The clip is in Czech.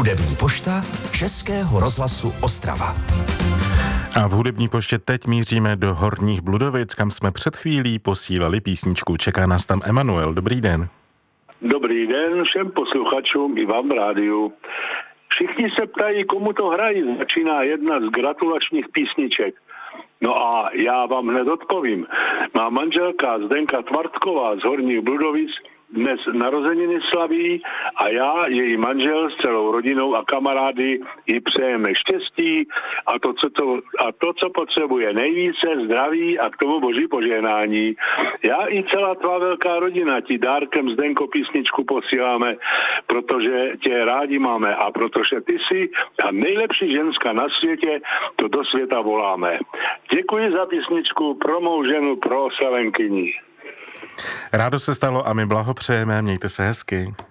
Hudební pošta Českého rozhlasu Ostrava. A v hudební poště teď míříme do Horních Bludovic, kam jsme před chvílí posílali písničku. Čeká nás tam Emanuel. Dobrý den. Dobrý den všem posluchačům i vám v rádiu. Všichni se ptají, komu to hrají. Začíná jedna z gratulačních písniček. No a já vám hned odpovím. Má manželka Zdenka Tvartková z Horních Bludovic dnes narozeniny slaví a já, její manžel s celou rodinou a kamarády jí přejeme štěstí a to, co potřebuje nejvíce, zdraví a k tomu boží požehnání. Já i celá tvá velká rodina ti dárkem Zdenko písničku posíláme, protože tě rádi máme a protože ty jsi ta nejlepší ženská na světě, to do světa voláme. Děkuji za písničku pro mou ženu, pro Selenkyni. Rádo se stalo a my blahopřejeme, mějte se hezky.